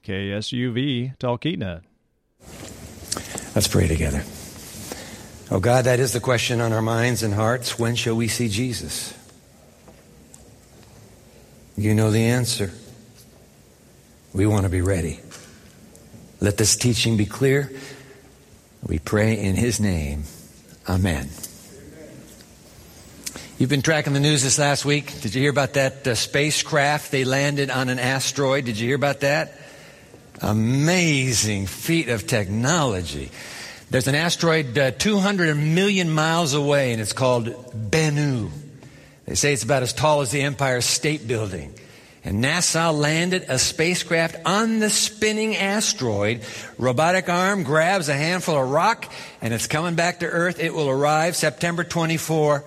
KSUV, Talkeetna. Let's pray together. Oh God, that is the question on our minds and hearts. When shall we see Jesus? You know the answer. We want to be ready. Let this teaching be clear. We pray in His name. Amen. You've been tracking the news this last week. Did you hear about that spacecraft? They landed on an asteroid. Did you hear about that? Amazing feat of technology. There's an asteroid 200 million miles away, and it's called Bennu. They say it's about as tall as the Empire State Building. And NASA landed a spacecraft on the spinning asteroid. Robotic arm grabs a handful of rock, and it's coming back to Earth. It will arrive September 24,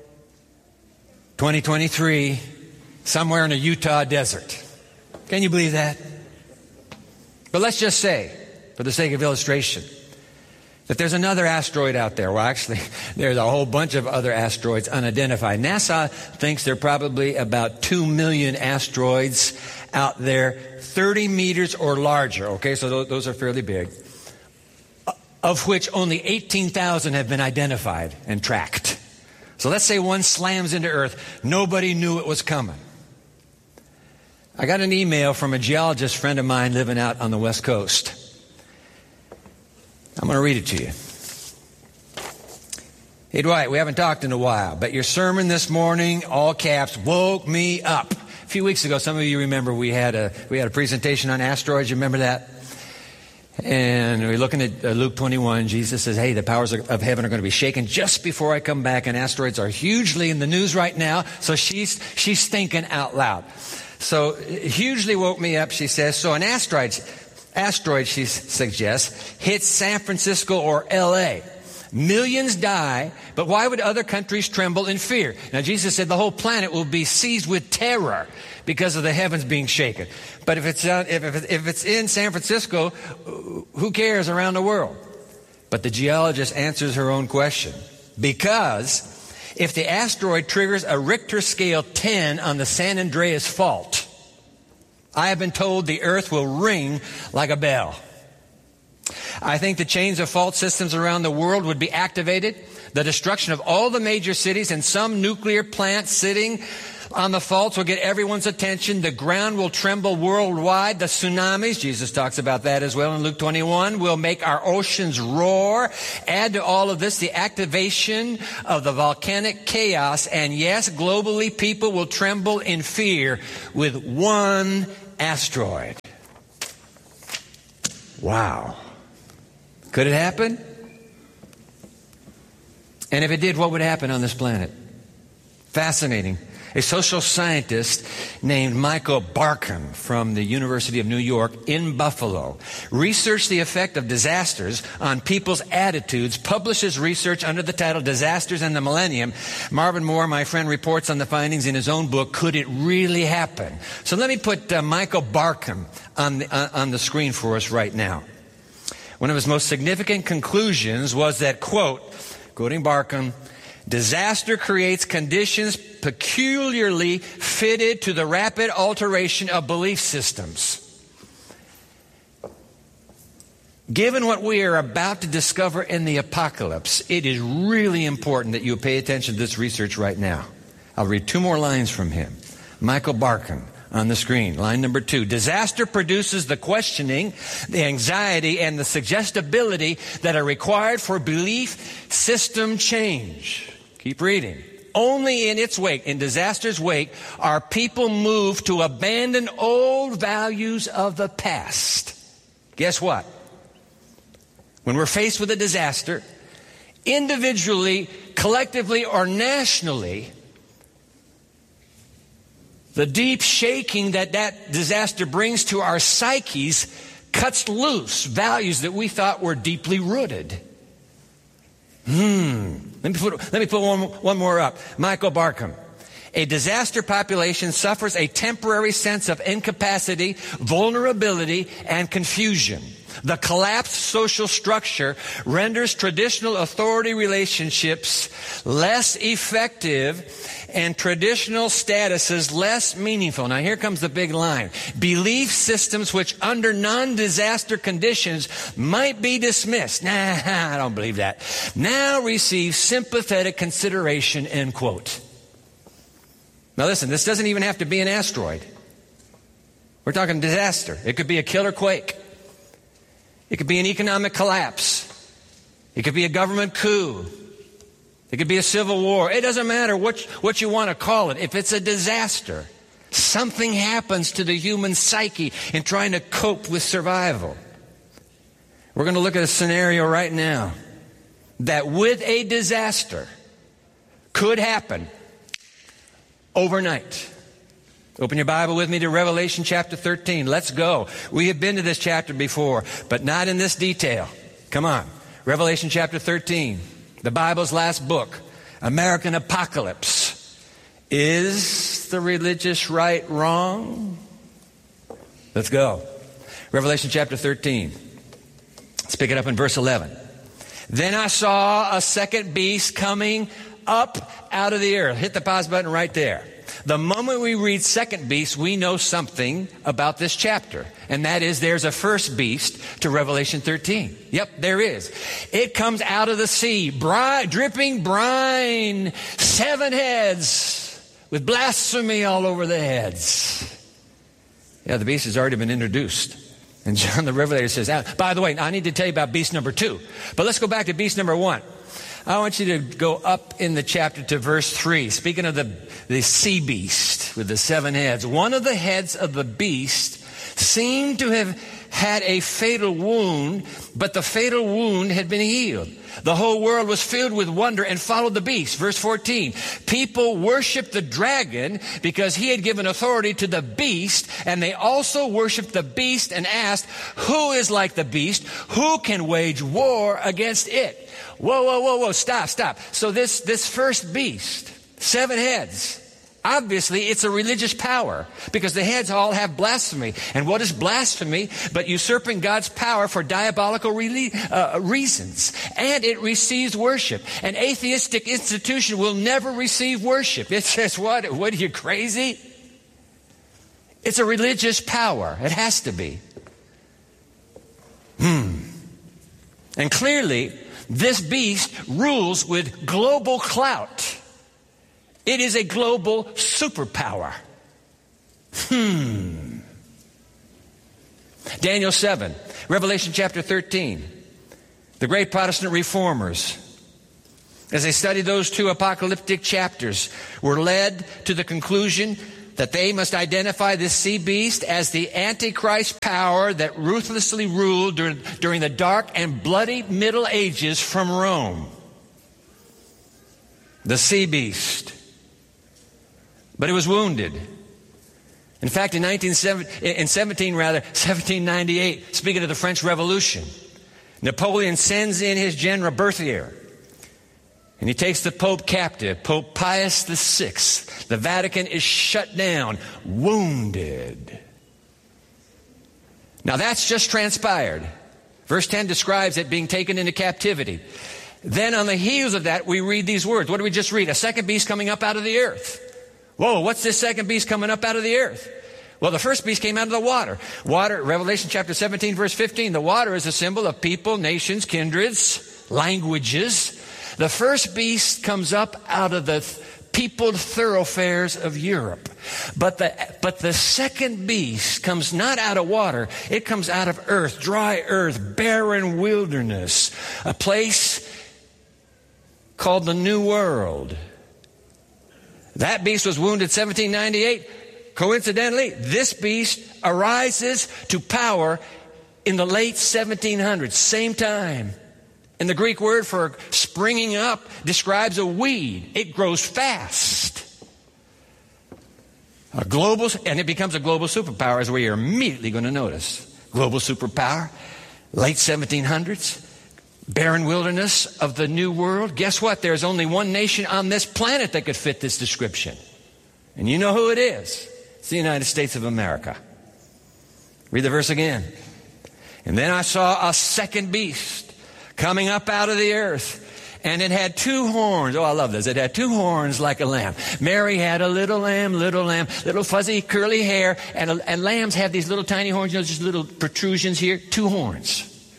2023, somewhere in a Utah desert. Can you believe that? But let's just say, for the sake of illustration, that there's another asteroid out there. Well, actually, there's a whole bunch of other asteroids unidentified. NASA thinks there are probably about 2 million asteroids out there, 30 meters or larger. Okay, so those are fairly big, of which only 18,000 have been identified and tracked. So let's say one slams into Earth. Nobody knew it was coming. I got an email from a geologist friend of mine living out on the West Coast. I'm going to read it to you. Hey, Dwight, we haven't talked in a while, but your sermon this morning, all caps, woke me up. A few weeks ago, some of you remember we had a presentation on asteroids. You remember that? And we're looking at Luke 21. Jesus says, hey, the powers of heaven are going to be shaken just before I come back, and asteroids are hugely in the news right now. So she's thinking out loud. So hugely woke me up, she says. So an asteroid, she suggests, hits San Francisco or L.A. Millions die, but why would other countries tremble in fear? Now, Jesus said the whole planet will be seized with terror because of the heavens being shaken. But if it's in San Francisco, who cares around the world? But the geologist answers her own question. Because if the asteroid triggers a Richter scale 10 on the San Andreas Fault, I have been told the earth will ring like a bell. I think the chains of fault systems around the world would be activated. The destruction of all the major cities and some nuclear plants sitting on the faults will get everyone's attention. The ground will tremble worldwide. The tsunamis, Jesus talks about that as well in Luke 21, will make our oceans roar. Add to all of this the activation of the volcanic chaos. And yes, globally, people will tremble in fear with one asteroid. Wow. Could it happen? And if it did, what would happen on this planet? Fascinating. A social scientist named Michael Barkun from the University of New York in Buffalo researched the effect of disasters on people's attitudes, publishes research under the title Disasters and the Millennium. Marvin Moore, my friend, reports on the findings in his own book, Could It Really Happen? So let me put Michael Barkun on the screen for us right now. One of his most significant conclusions was that, quote, quoting Barkun, disaster creates conditions peculiarly fitted to the rapid alteration of belief systems. Given what we are about to discover in the apocalypse, it is really important that you pay attention to this research right now. I'll read 2 more lines from him. Michael Barkun on the screen. Line number 2. Disaster produces the questioning, the anxiety, and the suggestibility that are required for belief system change. Keep reading. Only in its wake, in disaster's wake, are people moved to abandon old values of the past. Guess what? When we're faced with a disaster, individually, collectively, or nationally, the deep shaking that disaster brings to our psyches cuts loose values that we thought were deeply rooted. Let me put one more up. Michael Barkun. A disaster population suffers a temporary sense of incapacity, vulnerability, and confusion. The collapsed social structure renders traditional authority relationships less effective and traditional statuses less meaningful. Now here comes the big line. Belief systems which under non-disaster conditions might be dismissed. Nah, I don't believe that. Now receive sympathetic consideration, end quote. Now listen, this doesn't even have to be an asteroid. We're talking disaster. It could be a killer quake. It could be an economic collapse. It could be a government coup. It could be a civil war. It doesn't matter what you want to call it. If it's a disaster, something happens to the human psyche in trying to cope with survival. We're going to look at a scenario right now that with a disaster could happen overnight. Open your Bible with me to Revelation chapter 13. Let's go. We have been to this chapter before, but not in this detail. Come on. Revelation chapter 13. The Bible's last book. American apocalypse. Is the religious right wrong? Let's go. Revelation chapter 13. Let's pick it up in verse 11. Then I saw a second beast coming up out of the earth. Hit the pause button right there. The moment we read second beast, we know something about this chapter. And that is there's a first beast to Revelation 13. Yep, there is. It comes out of the sea, dripping brine, 7 heads, with blasphemy all over the heads. Yeah, the beast has already been introduced. And John the Revelator says, by the way, I need to tell you about beast number 2. But let's go back to beast number 1. I want you to go up in the chapter to verse 3. Speaking of the sea beast with the 7 heads. One of the heads of the beast seemed to have had a fatal wound, but the fatal wound had been healed. The whole world was filled with wonder and followed the beast. Verse 14. People worshiped the dragon because he had given authority to the beast, and they also worshiped the beast and asked, who is like the beast? Who can wage war against it? Whoa, stop. So this first beast, 7 heads, obviously it's a religious power because the heads all have blasphemy. And what is blasphemy but usurping God's power for diabolical reasons? And it receives worship. An atheistic institution will never receive worship. It says, what are you, crazy? It's a religious power. It has to be. And clearly, this beast rules with global clout. It is a global superpower. Daniel 7, Revelation chapter 13. The great Protestant reformers, as they studied those 2 apocalyptic chapters, were led to the conclusion that they must identify this sea beast as the Antichrist power that ruthlessly ruled during the dark and bloody Middle Ages from Rome. The sea beast. But it was wounded. In fact, in 1798, speaking of the French Revolution, Napoleon sends in his general Berthier. And he takes the Pope captive, Pope Pius VI. The Vatican is shut down, wounded. Now that's just transpired. Verse 10 describes it being taken into captivity. Then on the heels of that, we read these words. What do we just read? A second beast coming up out of the earth. Whoa, what's this second beast coming up out of the earth? Well, the first beast came out of the water. Water, Revelation chapter 17, verse 15. The water is a symbol of people, nations, kindreds, languages. The first beast comes up out of the peopled thoroughfares of Europe. But the second beast comes not out of water. It comes out of earth, dry earth, barren wilderness. A place called the New World. That beast was wounded 1798. Coincidentally, this beast arises to power in the late 1700s, same time. And the Greek word for springing up describes a weed. It grows fast. And it becomes a global superpower, as we are immediately going to notice. Global superpower, late 1700s, barren wilderness of the New World. Guess what? There's only one nation on this planet that could fit this description. And you know who it is. It's the United States of America. Read the verse again. And then I saw a second beast coming up out of the earth. And it had two horns. Oh, I love this. It had two horns like a lamb. Mary had a little lamb, little fuzzy curly hair. And lambs have these little tiny horns, you know, just little protrusions here. Two horns.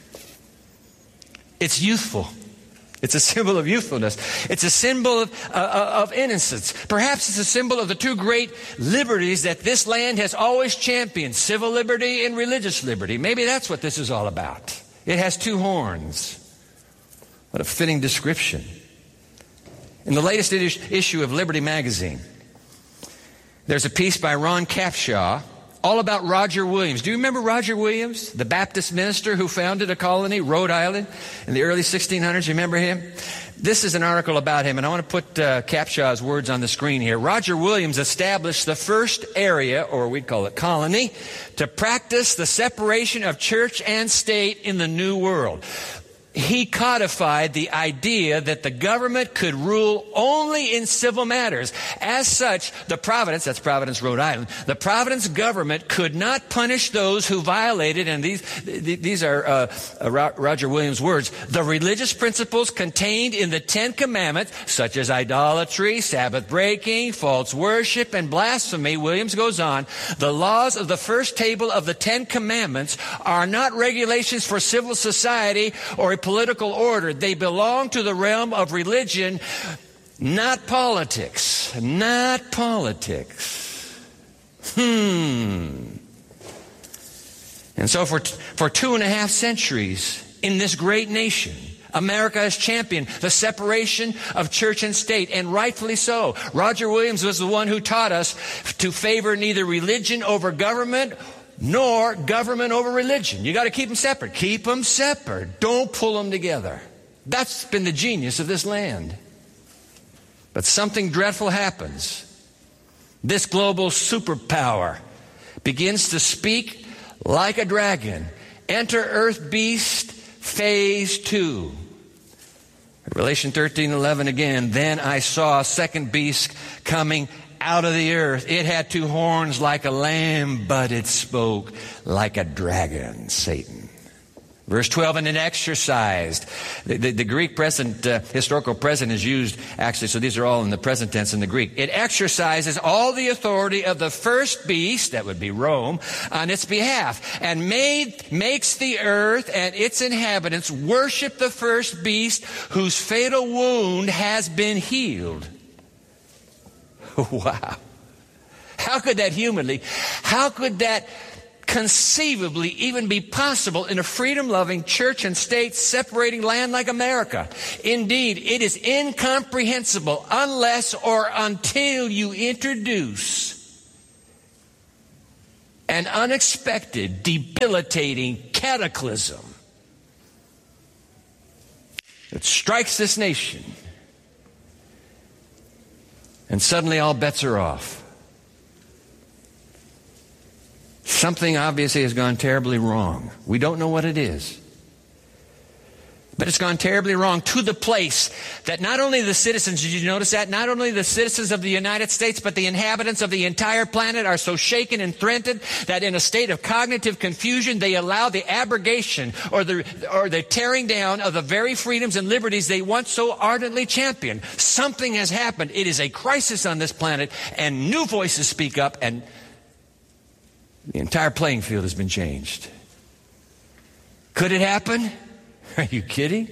It's youthful. It's a symbol of youthfulness. It's a symbol of innocence. Perhaps it's a symbol of the two great liberties that this land has always championed, civil liberty and religious liberty. Maybe that's what this is all about. It has two horns. What a fitting description. In the latest issue of Liberty Magazine, there's a piece by Ron Capshaw all about Roger Williams. Do you remember Roger Williams, the Baptist minister who founded a colony, Rhode Island, in the early 1600s? You remember him? This is an article about him, and I want to put Capshaw's words on the screen here. Roger Williams established the first area, or we'd call it colony, to practice the separation of church and state in the New World. He codified the idea that the government could rule only in civil matters. As such, the Providence, that's Providence, Rhode Island, the Providence government could not punish those who violated, and these are Roger Williams' words, the religious principles contained in the Ten Commandments, such as idolatry, Sabbath breaking, false worship, and blasphemy. Williams goes on, the laws of the first table of the Ten Commandments are not regulations for civil society or a political order. They belong to the realm of religion, not politics. Not politics. And so for 2.5 centuries in this great nation, America has championed the separation of church and state, and rightfully so. Roger Williams was the one who taught us to favor neither religion over government nor government over religion. You got to keep them separate. Keep them separate. Don't pull them together. That's been the genius of this land. But something dreadful happens. This global superpower begins to speak like a dragon. Enter Earth Beast Phase 2. Revelation 13:11 again. Then I saw a second beast coming out of the earth. It had two horns like a lamb, but it spoke like a dragon, Satan. Verse 12, and it exercised. The Greek present, historical present is used, actually, so these are all in the present tense in the Greek. It exercises all the authority of the first beast, that would be Rome, on its behalf, and makes the earth and its inhabitants worship the first beast whose fatal wound has been healed. Wow. How could that conceivably even be possible in a freedom-loving church and state separating land like America? Indeed, it is incomprehensible unless or until you introduce an unexpected, debilitating cataclysm that strikes this nation. And suddenly all bets are off. Something obviously has gone terribly wrong. We don't know what it is. But it's gone terribly wrong to the place that not only the citizens, did you notice that? Not only the citizens of the United States, but the inhabitants of the entire planet are so shaken and threatened that in a state of cognitive confusion, they allow the abrogation or the tearing down of the very freedoms and liberties they once so ardently championed. Something has happened. It is a crisis on this planet, and new voices speak up, and the entire playing field has been changed. Could it happen? Are you kidding?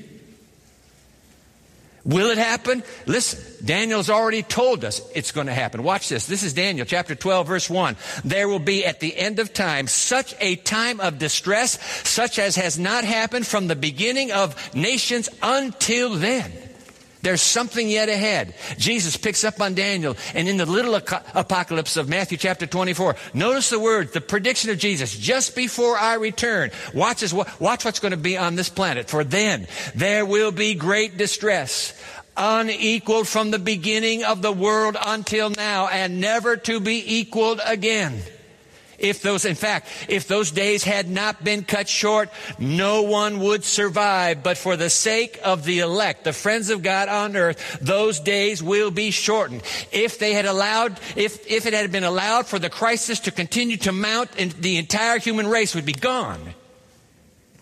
Will it happen? Listen, Daniel's already told us it's going to happen. Watch this. This is Daniel chapter 12, verse 1. There will be at the end of time such a time of distress, such as has not happened from the beginning of nations until then. There's something yet ahead. Jesus picks up on Daniel, and in the little apocalypse of Matthew chapter 24, notice the word, the prediction of Jesus, just before I return. Watch what's going to be on this planet. For then there will be great distress, unequaled from the beginning of the world until now, and never to be equaled again. If those days had not been cut short, no one would survive. But for the sake of the elect, the friends of God on earth, those days will be shortened. If it had been allowed for the crisis to continue to mount, and the entire human race would be gone.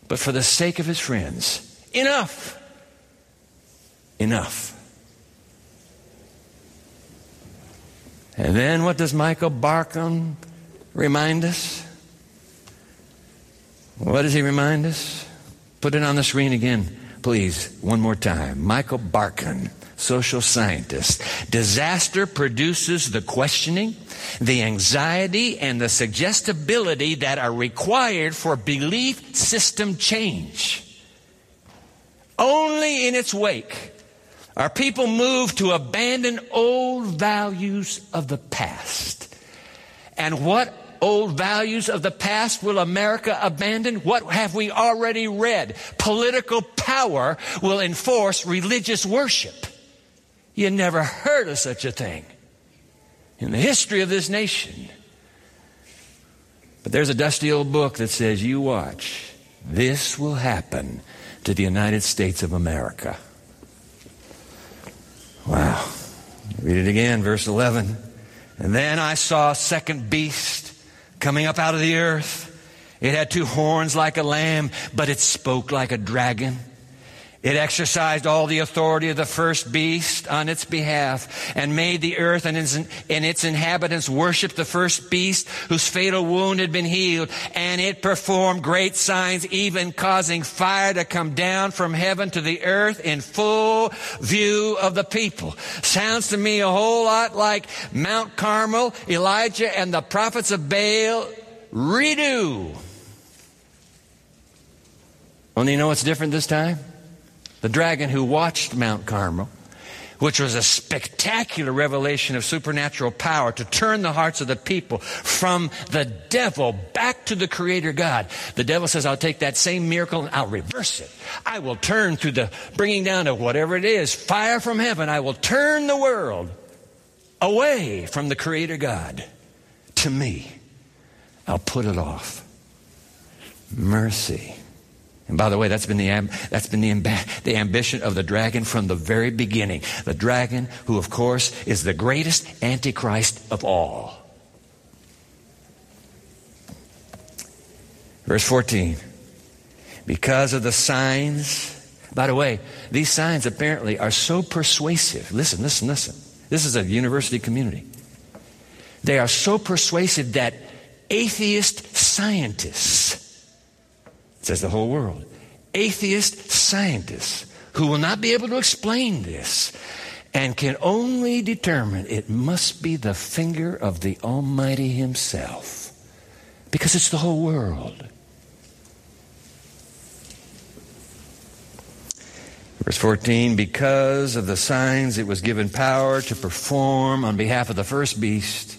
but for the sake of his friends. Enough. Enough. And then what does Michael Barkun remind us? What does he remind us? Put it on the screen again, please, one more time. Michael Barkun, social scientist. Disaster produces the questioning, the anxiety, and the suggestibility that are required for belief system change. Only in its wake are people moved to abandon old values of the past. And what old values of the past will America abandon? What have we already read? Political power will enforce religious worship. You never heard of such a thing in the history of this nation. But there's a dusty old book that says, you watch, this will happen to the United States of America. Wow. Read it again, verse 11. And then I saw a second beast coming up out of the earth. It had two horns like a lamb, but it spoke like a dragon. It exercised all the authority of the first beast on its behalf and made the earth and its inhabitants worship the first beast whose fatal wound had been healed. And it performed great signs, even causing fire to come down from heaven to the earth in full view of the people. Sounds to me a whole lot like Mount Carmel, Elijah and the prophets of Baal redo. Only you know what's different this time? The dragon who watched Mount Carmel, which was a spectacular revelation of supernatural power to turn the hearts of the people from the devil back to the Creator God. The devil says, I'll take that same miracle and I'll reverse it. I will turn through the bringing down of whatever it is, fire from heaven. I will turn the world away from the Creator God to me. I'll put it off. Mercy. And by the way, that's been the ambition of the dragon from the very beginning. The dragon, who of course is the greatest antichrist of all. Verse 14. Because of the signs. By the way, these signs apparently are so persuasive. Listen. This is a university community. They are so persuasive that atheist scientists, says the whole world, atheist scientists who will not be able to explain this and can only determine it must be the finger of the Almighty Himself, because it's the whole world. Verse 14, because of the signs it was given power to perform on behalf of the first beast,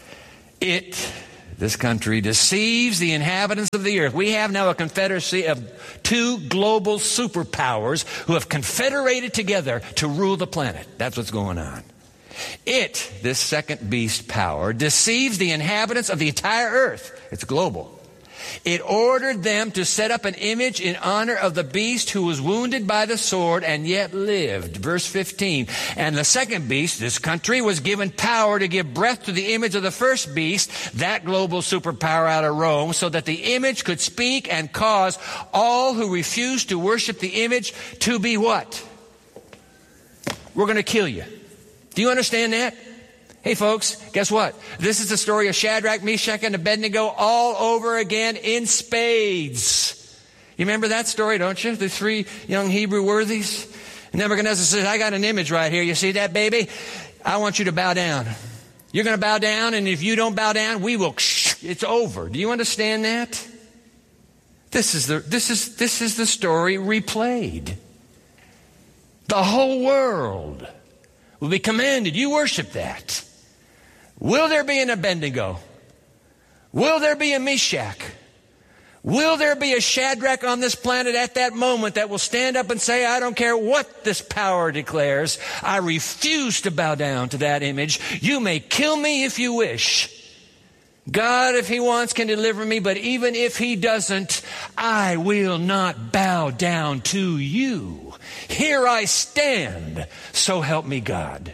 this country deceives the inhabitants of the earth. We have now a confederacy of two global superpowers who have confederated together to rule the planet. That's what's going on. This second beast power, deceives the inhabitants of the entire earth. It's global. It ordered them to set up an image in honor of the beast who was wounded by the sword and yet lived. Verse 15. And the second beast, this country, was given power to give breath to the image of the first beast, that global superpower out of Rome, so that the image could speak and cause all who refused to worship the image to be what? We're going to kill you. Do you understand that? Hey folks, guess what? This is the story of Shadrach, Meshach, and Abednego all over again in spades. You remember that story, don't you? The three young Hebrew worthies. And Nebuchadnezzar says, I got an image right here. You see that, baby? I want you to bow down. You're going to bow down, and if you don't bow down, we will, it's over. Do you understand that? This is the story replayed. The whole world will be commanded. You worship that. Will there be an Abednego? Will there be a Meshach? Will there be a Shadrach on this planet at that moment that will stand up and say, I don't care what this power declares. I refuse to bow down to that image. You may kill me if you wish. God, if He wants, can deliver me, but even if He doesn't, I will not bow down to you. Here I stand, so help me God.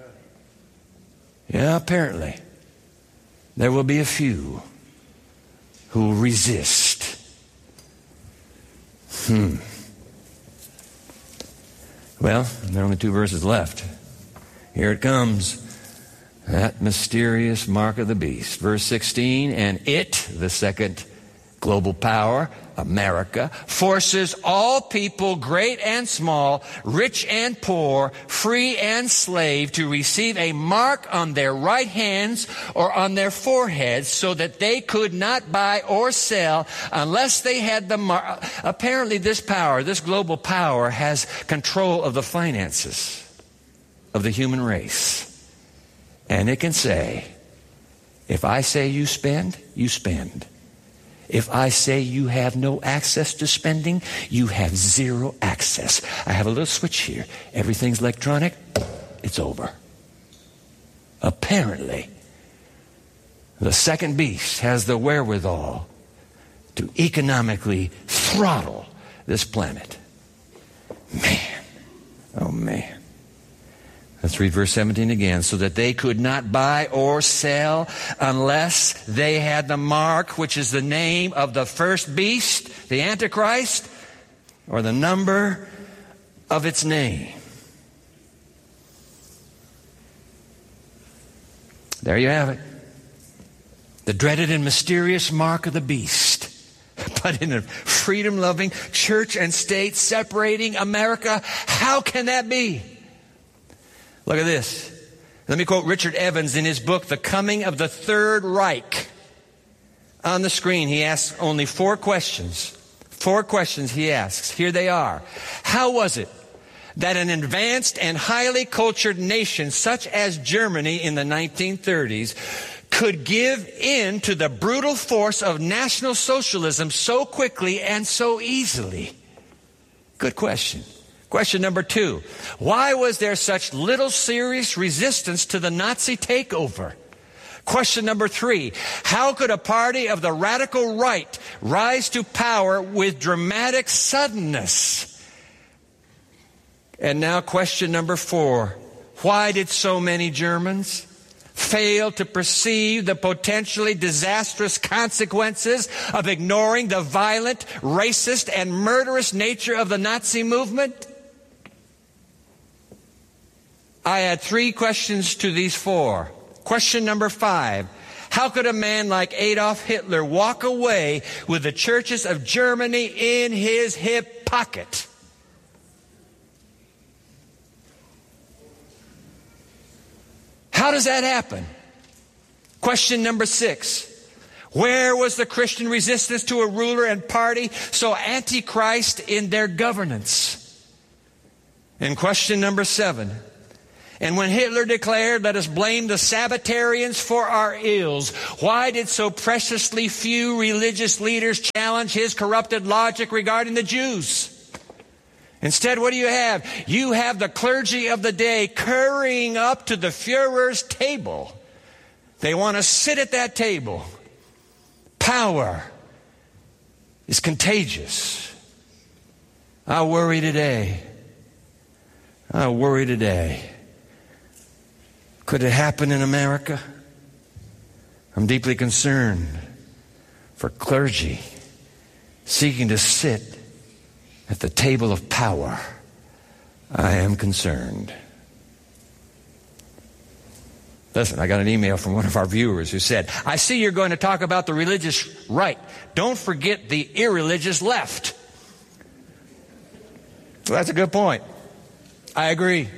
Yeah, apparently, there will be a few who will resist. Well, there are only 2 verses left. Here it comes. That mysterious mark of the beast. Verse 16, and it, the second global power, America, forces all people, great and small, rich and poor, free and slave, to receive a mark on their right hands or on their foreheads so that they could not buy or sell unless they had the mark. Apparently this power, this global power, has control of the finances of the human race. And it can say, if I say you spend, you spend. If I say you have no access to spending, you have zero access. I have a little switch here. Everything's electronic. It's over. Apparently, the second beast has the wherewithal to economically throttle this planet. Man. Oh, man. Let's read verse 17 again. So that they could not buy or sell unless they had the mark, which is the name of the first beast, the Antichrist, or the number of its name. There you have it. The dreaded and mysterious mark of the beast. But in a freedom-loving church and state separating America, how can that be? Look at this. Let me quote Richard Evans in his book, The Coming of the Third Reich. On the screen, he asks only 4 questions. 4 questions he asks. Here they are. How was it that an advanced and highly cultured nation such as Germany in the 1930s could give in to the brutal force of National Socialism so quickly and so easily? Good question. Question number 2, why was there such little serious resistance to the Nazi takeover? Question number 3, how could a party of the radical right rise to power with dramatic suddenness? And now question number 4, why did so many Germans fail to perceive the potentially disastrous consequences of ignoring the violent, racist, and murderous nature of the Nazi movement? I add 3 questions to these 4. Question number 5. How could a man like Adolf Hitler walk away with the churches of Germany in his hip pocket? How does that happen? Question number 6. Where was the Christian resistance to a ruler and party so antichrist in their governance? And question number 7. And when Hitler declared, let us blame the Sabbatarians for our ills, why did so preciously few religious leaders challenge his corrupted logic regarding the Jews? Instead, what do you have? You have the clergy of the day currying up to the Führer's table. They want to sit at that table. Power is contagious. I worry today. Could it happen in America? I'm deeply concerned for clergy seeking to sit at the table of power. I am concerned. Listen, I got an email from one of our viewers who said, I see you're going to talk about the religious right. Don't forget the irreligious left. Well, that's a good point. I agree.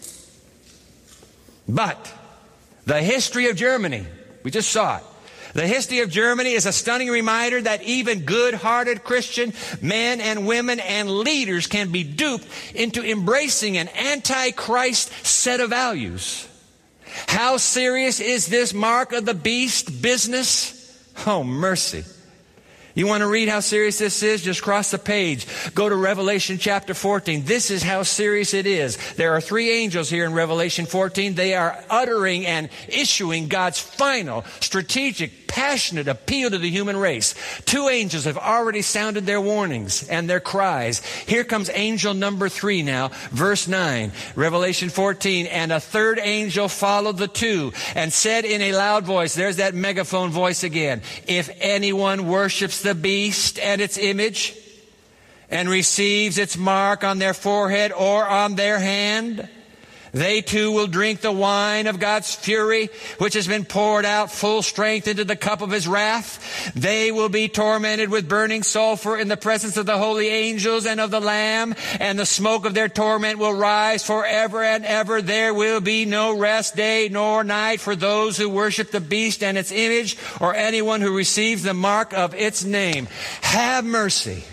But the history of Germany, we just saw it. The history of Germany is a stunning reminder that even good-hearted Christian men and women and leaders can be duped into embracing an antichrist set of values. How serious is this mark of the beast business? Oh, mercy. You want to read how serious this is? Just cross the page. Go to Revelation chapter 14. This is how serious it is. There are 3 angels here in Revelation 14. They are uttering and issuing God's final, strategic, passionate appeal to the human race. 2 angels have already sounded their warnings and their cries. Here comes angel number 3 now, verse 9, Revelation 14. And a third angel followed the 2 and said in a loud voice, there's that megaphone voice again, if anyone worships the beast and its image and receives its mark on their forehead or on their hand, they too will drink the wine of God's fury, which has been poured out full strength into the cup of his wrath. They will be tormented with burning sulfur in the presence of the holy angels and of the Lamb, and the smoke of their torment will rise forever and ever. There will be no rest day nor night for those who worship the beast and its image, or anyone who receives the mark of its name. Have mercy.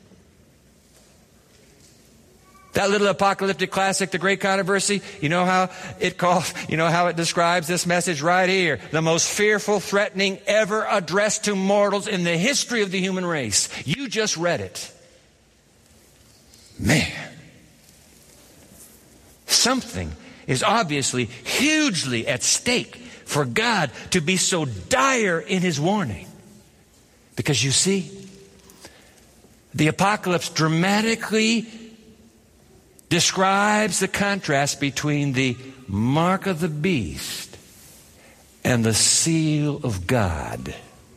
That little apocalyptic classic, The Great Controversy, you know how it describes this message right here. The most fearful threatening ever addressed to mortals in the history of the human race. You just read it. Man. Something is obviously hugely at stake for God to be so dire in his warning. Because you see, the apocalypse dramatically describes the contrast between the mark of the beast and the seal of God.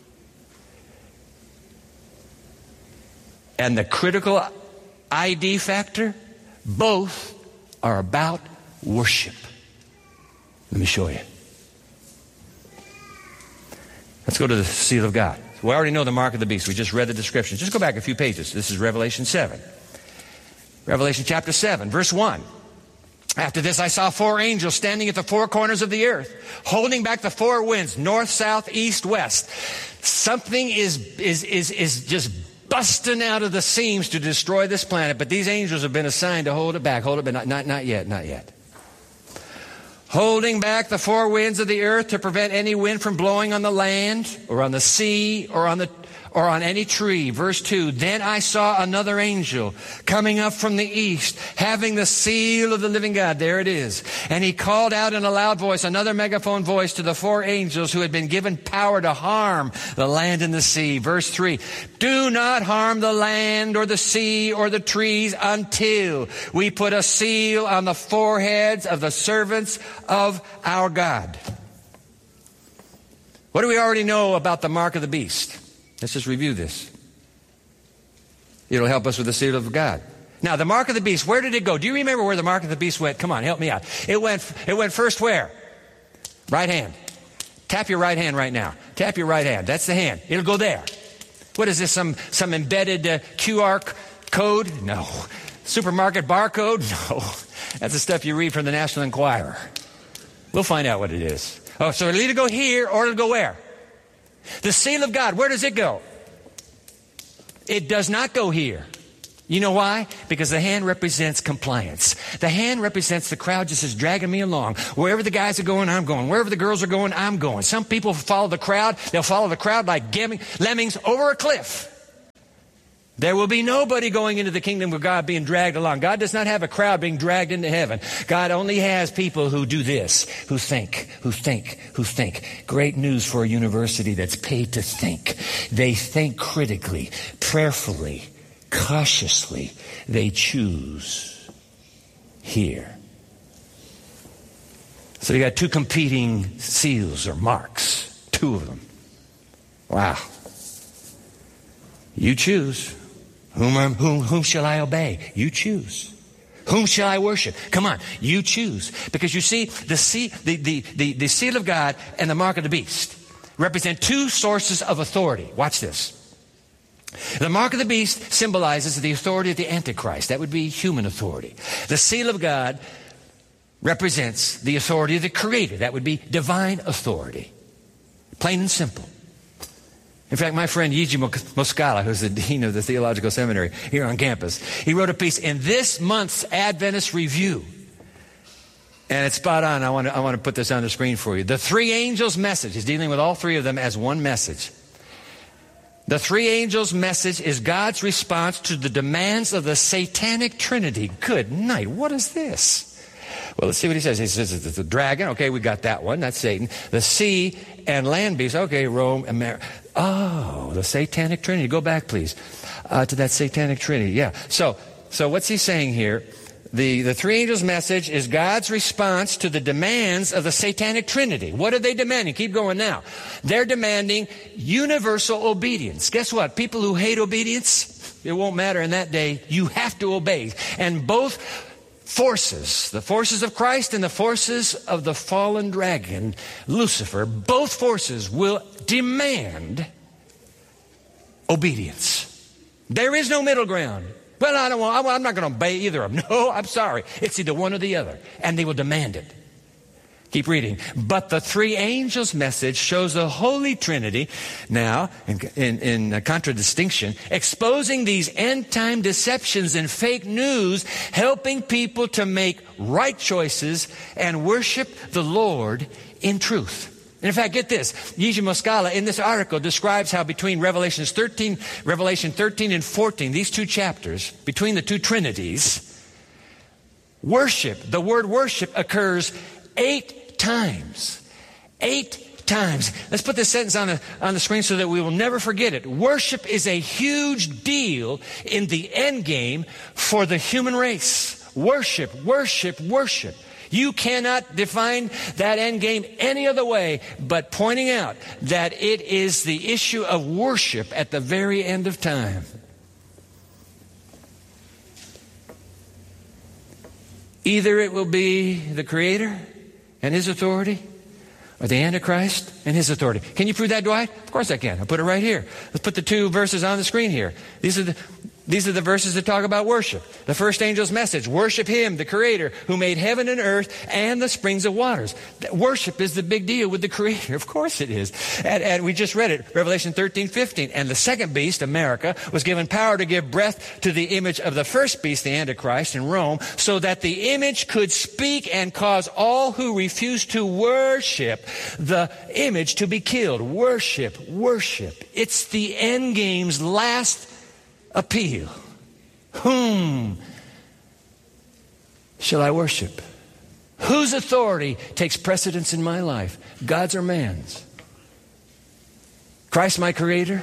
And the critical ID factor, both are about worship. Let me show you. Let's go to the seal of God. We already know the mark of the beast. We just read the description. Just go back a few pages. This is Revelation 7. Revelation chapter 7, verse 1. After this I saw 4 angels standing at the 4 corners of the earth, holding back the 4 winds, north, south, east, west. Something is just busting out of the seams to destroy this planet, but these angels have been assigned to hold it back. Hold it back. Not yet. Holding back the 4 winds of the earth to prevent any wind from blowing on the land or on the sea or on any tree. Verse 2, then I saw another angel coming up from the east, having the seal of the living God. There it is. And he called out in a loud voice, another megaphone voice, to the 4 angels who had been given power to harm the land and the sea. Verse 3, do not harm the land or the sea or the trees until we put a seal on the foreheads of the servants of our God. What do we already know about the mark of the beast? Let's just review this. It'll help us with the seal of God. Now, the mark of the beast, where did it go? Do you remember where the mark of the beast went? Come on, help me out. It went first where? Right hand. Tap your right hand right now. Tap your right hand. That's the hand. It'll go there. What is this, some embedded QR code? No. Supermarket barcode? No. That's the stuff you read from the National Enquirer. We'll find out what it is. Oh, so it'll either go here or it'll go where? The seal of God, where does it go? It does not go here. You know why? Because the hand represents compliance. The hand represents the crowd just is dragging me along. Wherever the guys are going, I'm going. Wherever the girls are going, I'm going. Some people follow the crowd. They'll follow the crowd like lemmings over a cliff. There will be nobody going into the kingdom of God being dragged along. God does not have a crowd being dragged into heaven. God only has people who do this, who think. Great news for a university that's paid to think. They think critically, prayerfully, cautiously. They choose here. So you got 2 competing seals or marks, 2 of them. Wow. You choose. Whom shall I obey? You choose. Whom shall I worship? Come on, you choose. Because you see, the seal of God and the mark of the beast represent 2 sources of authority. Watch this. The mark of the beast symbolizes the authority of the Antichrist. That would be human authority. The seal of God represents the authority of the Creator. That would be divine authority. Plain and simple. In fact, my friend Yiji Moskala, who's the dean of the theological seminary here on campus, he wrote a piece in this month's Adventist Review. And it's spot on. I want to put this on the screen for you. The 3 angels' message. He's dealing with all 3 of them as one message. The 3 angels' message is God's response to the demands of the satanic trinity. Good night. What is this? Well, let's see what he says. He says it's the dragon. Okay, we got that one. That's Satan. The sea and land beast. Okay, Rome, America. Oh, the satanic trinity. Go back, please, to that satanic trinity. Yeah. So what's he saying here? The 3 angels' message is God's response to the demands of the satanic trinity. What are they demanding? Keep going now. They're demanding universal obedience. Guess what? People who hate obedience, It won't matter in that day. You have to obey. And both forces, the forces of Christ and the forces of the fallen dragon, Lucifer, both forces will demand obedience. There is no middle ground. Well, I'm not going to obey either of them. No, I'm sorry. It's either one or the other. And they will demand it. Keep reading. But the three angels' message shows the Holy Trinity, now in contradistinction, exposing these end-time deceptions and fake news, helping people to make right choices and worship the Lord in truth. And in fact, get this. Yiji Moskala in this article describes how between Revelation 13 and 14, these two chapters, between the two trinities, the word worship occurs 8 times. 8 times. Let's put this sentence on the screen so that we will never forget it. Worship is a huge deal in the end game for the human race. Worship, worship, worship. You cannot define that end game any other way but pointing out that it is the issue of worship at the very end of time. Either it will be the Creator and His authority, or the Antichrist and his authority. Can you prove that, Dwight? Of course I can. I'll put it right here. Let's put the two verses on the screen here. These are the verses that talk about worship. The first angel's message, worship Him, the Creator, who made heaven and earth and the springs of waters. Worship is the big deal with the Creator. Of course it is. And we just read it, Revelation 13:15. And the second beast, America, was given power to give breath to the image of the first beast, the Antichrist, in Rome, so that the image could speak and cause all who refuse to worship the image to be killed. Worship, worship. It's the end game's last appeal. Whom shall I worship? Whose authority takes precedence in my life? God's or man's? Christ my Creator?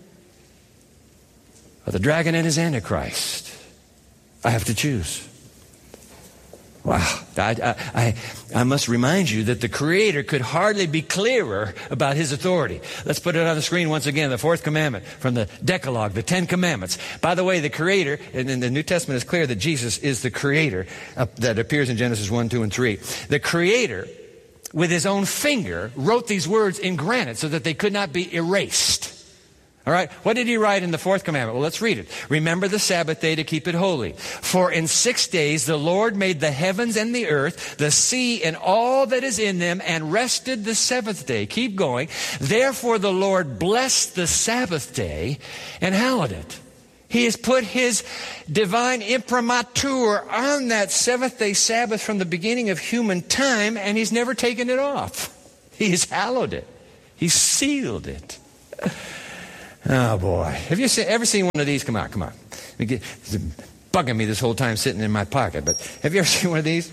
Or the dragon and his Antichrist? I have to choose. Wow. I must remind you that the Creator could hardly be clearer about His authority. Let's put it on the screen once again. The fourth commandment from the Decalogue, the 10 Commandments. By the way, the Creator, and in the New Testament is clear that Jesus is the Creator that appears in Genesis 1, 2, and 3. The Creator, with His own finger, wrote these words in granite so that they could not be erased. All right, what did He write in the fourth commandment? Well, let's read it. Remember the Sabbath day to keep it holy. For in 6 days the Lord made the heavens and the earth, the sea and all that is in them, and rested the seventh day. Keep going. Therefore the Lord blessed the Sabbath day and hallowed it. He has put His divine imprimatur on that seventh day Sabbath from the beginning of human time, and He's never taken it off. He has hallowed it. He's sealed it. Oh, boy. Have you ever seen one of these? Come on. It's bugging me this whole time sitting in my pocket. But have you ever seen one of these?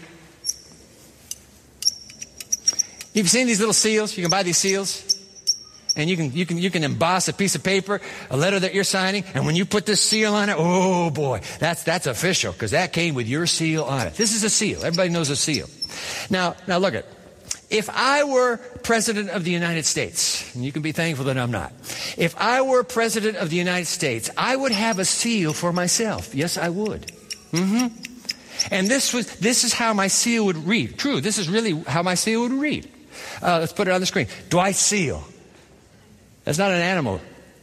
You've seen these little seals? You can buy these seals. And you can emboss a piece of paper, a letter that you're signing. And when you put this seal on it, oh, boy, that's official. Because that came with your seal on it. This is a seal. Everybody knows a seal. Now look at it. If I were President of the United States, and you can be thankful that I'm not. If I were President of the United States, I would have a seal for myself. Yes, I would. And this is how my seal would read. True, this is really how my seal would read. Let's put it on the screen. Dwight Seal. That's not an animal.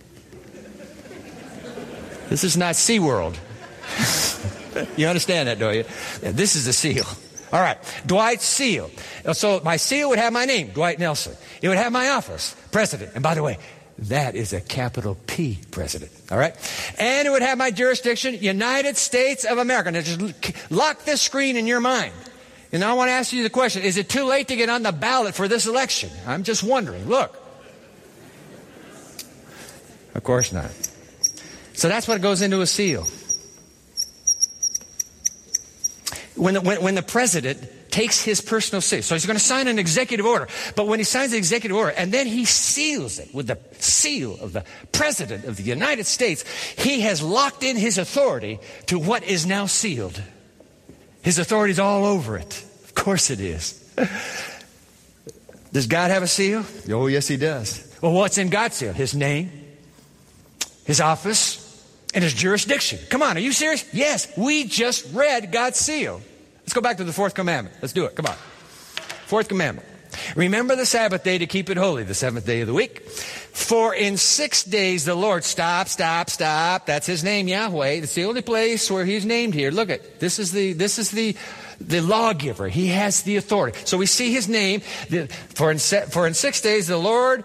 This is not SeaWorld. You understand that, don't you? Yeah, this is a seal. All right, Dwight Seal. So my seal would have my name, Dwight Nelson. It would have my office, President. And by the way, that is a capital P, President. All right? And it would have my jurisdiction, United States of America. Now just lock this screen in your mind. And I want to ask you the question, is it too late to get on the ballot for this election? I'm just wondering. Look. Of course not. So that's what goes into a seal. When the president takes his personal seal, so he's going to sign an executive order, but when he signs the executive order and then he seals it with the seal of the President of the United States, he has locked in his authority to what is now sealed. His authority is all over it. Of course it is. Does God have a seal? Oh, yes, He does. Well, what's in God's seal? His name, His office, and his jurisdiction. Come on, are you serious? Yes, we just read God's seal. Let's go back to the fourth commandment. Let's do it. Come on. Fourth commandment. Remember the Sabbath day to keep it holy, the seventh day of the week. For in 6 days the Lord, stop. That's his name, Yahweh. That's the only place where he's named here. Look at, this is the lawgiver. He has the authority. So we see his name. For in 6 days the Lord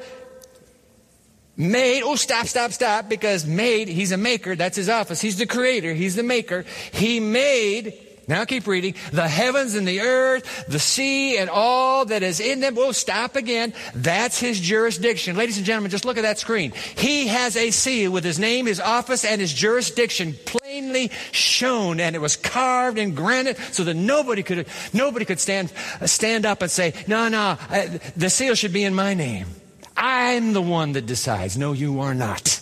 made, stop, because made, he's a maker, that's his office. He's the creator, he's the maker. He made, now keep reading, the heavens and the earth, the sea and all that is in them. Stop again. That's his jurisdiction. Ladies and gentlemen, just look at that screen. He has a seal with his name, his office, and his jurisdiction plainly shown, and it was carved in granite so that nobody could stand up and say, no, the seal should be in my name. I'm the one that decides. No, you are not.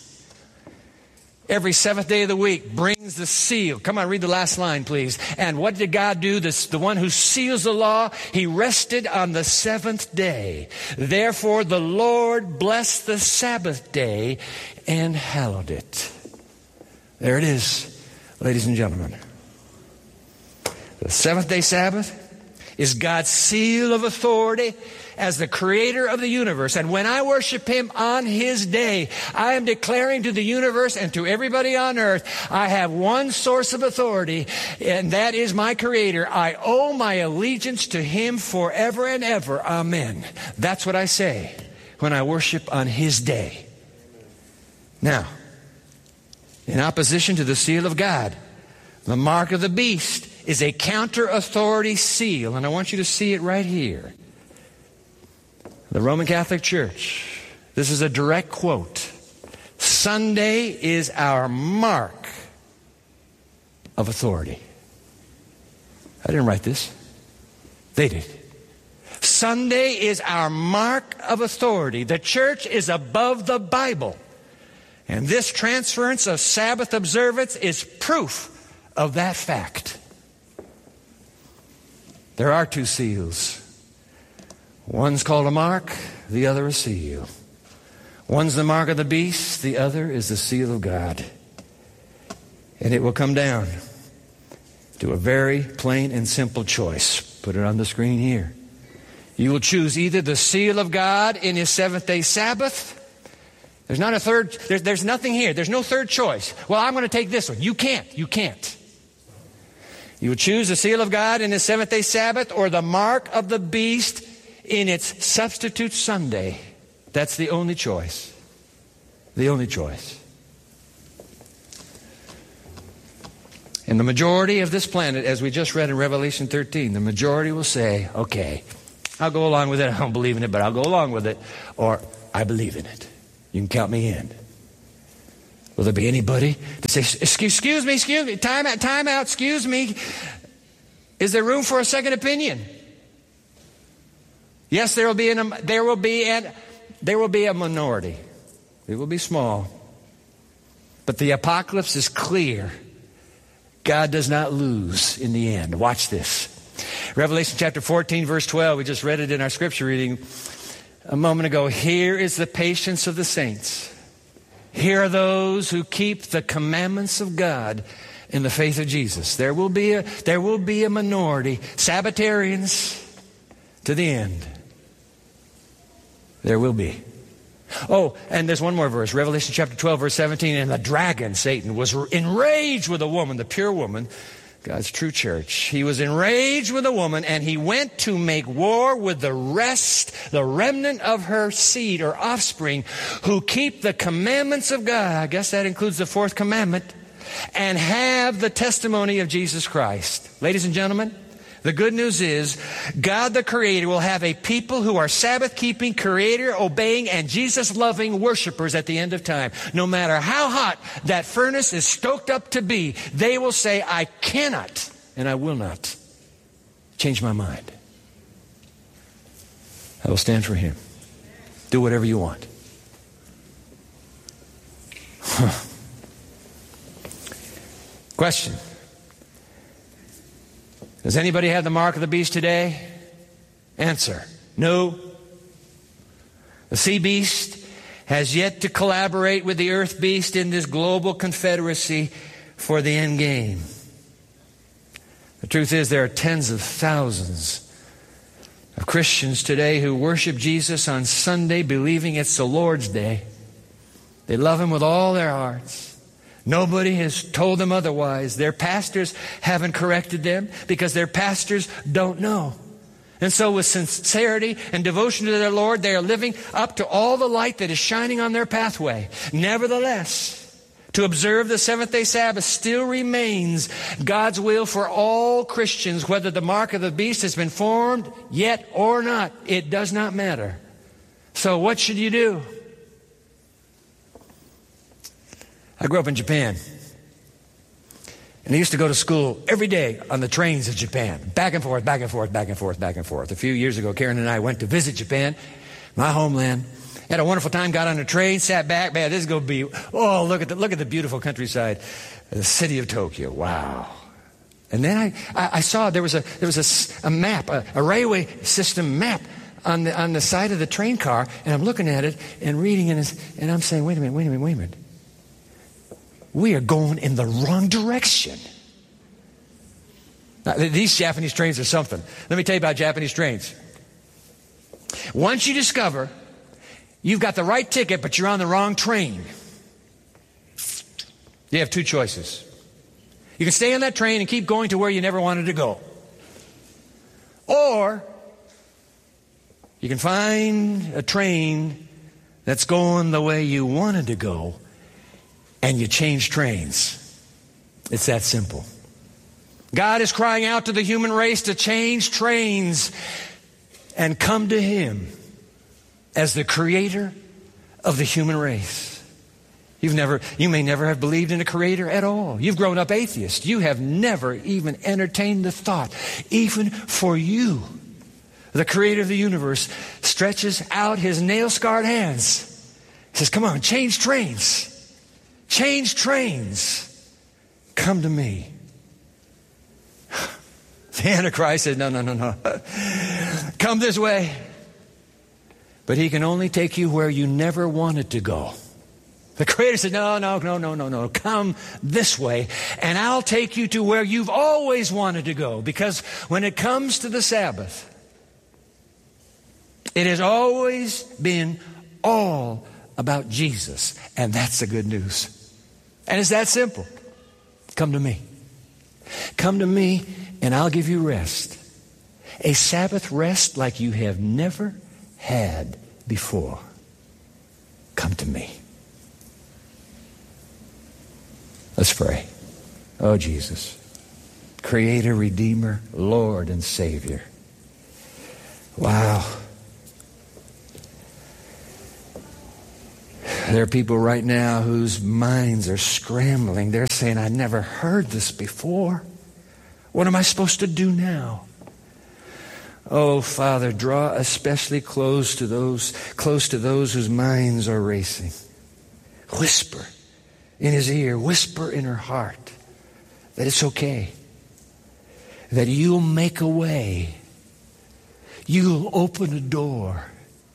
Every seventh day of the week brings the seal. Come on, read the last line, please. And what did God do? The one who seals the law, he rested on the seventh day. Therefore, the Lord blessed the Sabbath day and hallowed it. There it is, ladies and gentlemen. The seventh day Sabbath is God's seal of authority as the creator of the universe. And when I worship him on his day, I am declaring to the universe and to everybody on earth, I have one source of authority, and that is my creator. I owe my allegiance to him forever and ever. Amen. That's what I say when I worship on his day. Now, in opposition to the seal of God, the mark of the beast is a counter-authority seal. And I want you to see it right here. The Roman Catholic Church, this is a direct quote. Sunday is our mark of authority. I didn't write this. They did. Sunday is our mark of authority. The church is above the Bible. And this transference of Sabbath observance is proof of that fact. There are two seals. One's called a mark, the other a seal. One's the mark of the beast, the other is the seal of God. And it will come down to a very plain and simple choice. Put it on the screen here. You will choose either the seal of God in his seventh day Sabbath. There's not a third, there's nothing here. There's no third choice. Well, I'm going to take this one. You can't. You will choose the seal of God in his seventh day Sabbath or the mark of the beast in its substitute Sunday. That's the only choice. The only choice. And the majority of this planet, as we just read in Revelation 13, the majority will say, okay, I'll go along with it. I don't believe in it, but I'll go along with it. Or, I believe in it. You can count me in. Will there be anybody to say, excuse me, time out, excuse me. Is there room for a second opinion? Yes, there will be a minority. It will be small. But the apocalypse is clear. God does not lose in the end. Watch this. Revelation chapter 14, verse 12. We just read it in our scripture reading a moment ago. Here is the patience of the saints. Here are those who keep the commandments of God in the faith of Jesus. There will be a minority, Sabbatarians to the end. There will be. Oh, and there's one more verse. Revelation chapter 12, verse 17. And the dragon, Satan, was enraged with a woman, the pure woman, God's true church. He was enraged with a woman, and he went to make war with the remnant of her seed or offspring, who keep the commandments of God. I guess that includes the fourth commandment, and have the testimony of Jesus Christ. Ladies and gentlemen, the good news is God the Creator will have a people who are Sabbath-keeping, Creator-obeying, and Jesus-loving worshipers at the end of time. No matter how hot that furnace is stoked up to be, they will say, I cannot and I will not change my mind. I will stand for him. Do whatever you want. Question. Does anybody have the mark of the beast today? Answer. No. The sea beast has yet to collaborate with the earth beast in this global confederacy for the end game. The truth is, there are tens of thousands of Christians today who worship Jesus on Sunday believing it's the Lord's day. They love Him with all their hearts. Nobody has told them otherwise. Their pastors haven't corrected them because their pastors don't know. And so with sincerity and devotion to their Lord, they are living up to all the light that is shining on their pathway. Nevertheless, to observe the seventh-day Sabbath still remains God's will for all Christians, whether the mark of the beast has been formed yet or not. It does not matter. So what should you do? I grew up in Japan. And I used to go to school every day on the trains of Japan. Back and forth, back and forth, back and forth, back and forth. A few years ago, Karen and I went to visit Japan, my homeland. Had a wonderful time, got on a train, sat back. Man, this is going to be, oh, look at the beautiful countryside. The city of Tokyo. Wow. And then I saw there was a map, a railway system map on the side of the train car. And I'm looking at it and reading it. And I'm saying, wait a minute. We are going in the wrong direction. Now, these Japanese trains are something. Let me tell you about Japanese trains. Once you discover you've got the right ticket, but you're on the wrong train, you have two choices. You can stay on that train and keep going to where you never wanted to go. Or you can find a train that's going the way you wanted to go, and you change trains. It's that simple. God is crying out to the human race to change trains and come to Him as the creator of the human race. You may never have believed in a creator at all. You've grown up atheist. You have never even entertained the thought, even for you, the creator of the universe stretches out His nail-scarred hands. He says, come on, change trains. Change trains. Come to me. The Antichrist said, no. Come this way. But He can only take you where you never wanted to go. The Creator said, no. Come this way, and I'll take you to where you've always wanted to go. Because when it comes to the Sabbath, it has always been all about Jesus. And that's the good news. And it's that simple. Come to me. Come to me, and I'll give you rest. A Sabbath rest like you have never had before. Come to me. Let's pray. Oh, Jesus, Creator, Redeemer, Lord, and Savior. Wow. There are people right now whose minds are scrambling. They're saying, I never heard this before. What am I supposed to do now? Oh, Father, draw especially close to those whose minds are racing. Whisper in His ear, whisper in her heart that it's okay, that You'll make a way, You'll open a door,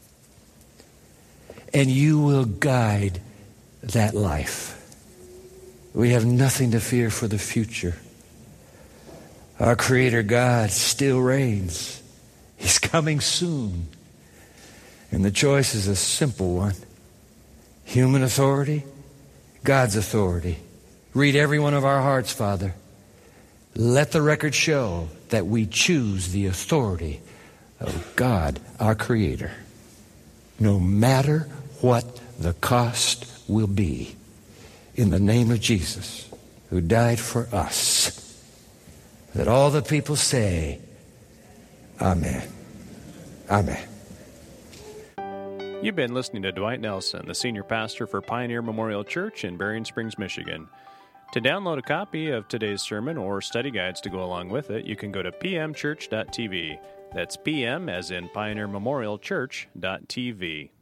and You will guide that life. We have nothing to fear for the future. Our Creator God still reigns. He's coming soon. And the choice is a simple one. Human authority, God's authority. Read every one of our hearts, Father. Let the record show that we choose the authority of God, our Creator, no matter what the cost will be, in the name of Jesus, who died for us. That all the people say, Amen. Amen. You've been listening to Dwight Nelson, the senior pastor for Pioneer Memorial Church in Berrien Springs, Michigan. To download a copy of today's sermon or study guides to go along with it, you can go to pmchurch.tv. That's PM as in Pioneer Memorial Church.tv.